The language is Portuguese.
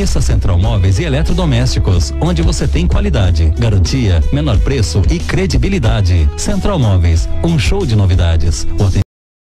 Conheça a Central Móveis e Eletrodomésticos, onde você tem qualidade, garantia, menor preço e credibilidade. Central Móveis, um show de novidades.